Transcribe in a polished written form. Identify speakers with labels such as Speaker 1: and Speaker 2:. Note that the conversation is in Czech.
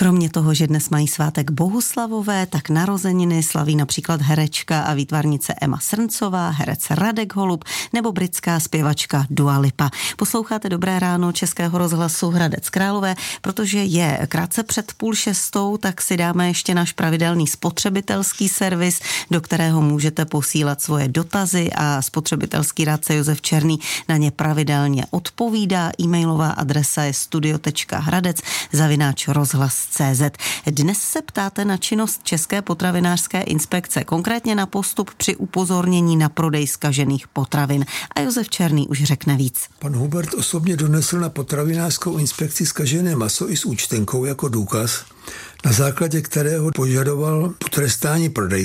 Speaker 1: Kromě toho, že dnes mají svátek Bohuslavové, tak narozeniny slaví například herečka a výtvarnice Emma Srncová, herec Radek Holub nebo britská zpěvačka Dua Lipa. Posloucháte Dobré ráno Českého rozhlasu Hradec Králové, protože je krátce před 5:30, tak si dáme ještě náš pravidelný spotřebitelský servis, do kterého můžete posílat svoje dotazy a spotřebitelský rádce Josef Černý na ně pravidelně odpovídá. E-mailová adresa je studio.hradec@rozhlas.cz. Dnes se ptáte na činnost České potravinářské inspekce, konkrétně na postup při upozornění na prodej zkažených potravin. A Josef Černý už řekne víc.
Speaker 2: Pan Hubert osobně donesl na potravinářskou inspekci zkažené maso i s účtenkou jako důkaz, na základě kterého požadoval potrestání prodejce.